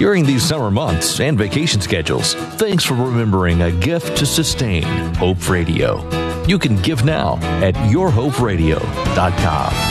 during these summer months and vacation schedules. Thanks for remembering a gift to sustain Hope Radio. You can give now at yourhoperadio.com.